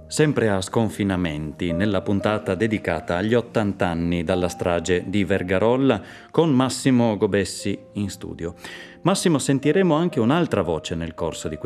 Sempre a Sconfinamenti, nella puntata dedicata agli 80 anni dalla strage di Vergarolla, con Massimo Gobessi in studio. Massimo, sentiremo anche un'altra voce nel corso di